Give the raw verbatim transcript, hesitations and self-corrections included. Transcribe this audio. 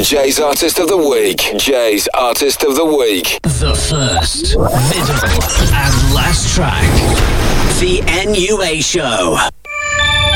Jay's Artist of the Week. Jay's Artist of the Week. The first, middle, and last track. The N U A Show.